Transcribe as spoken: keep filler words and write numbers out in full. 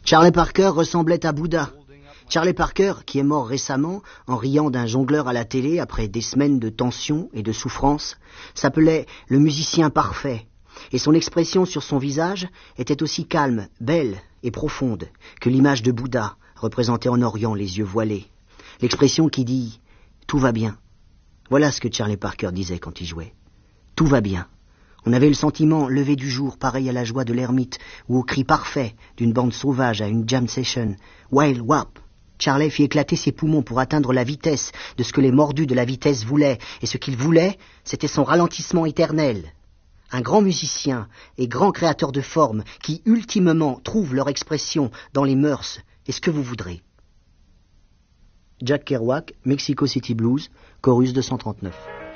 Charlie Parker ressemblait à Bouddha. Charlie Parker, qui est mort récemment en riant d'un jongleur à la télé après des semaines de tension et de souffrance, s'appelait le musicien parfait, et son expression sur son visage était aussi calme, belle et profonde que l'image de Bouddha représentée en Orient, les yeux voilés. L'expression qui dit « tout va bien ». Voilà ce que Charlie Parker disait quand il jouait. Tout va bien. On avait le sentiment levé du jour, pareil à la joie de l'ermite, ou au cri parfait d'une bande sauvage à une jam session. Wild Wap. Charlie fit éclater ses poumons pour atteindre la vitesse de ce que les mordus de la vitesse voulaient, et ce qu'ils voulaient, c'était son ralentissement éternel. Un grand musicien et grand créateur de formes qui, ultimement, trouvent leur expression dans les mœurs et ce que vous voudrez. Jack Kerouac, Mexico City Blues, chorus deux cent trente-neuf.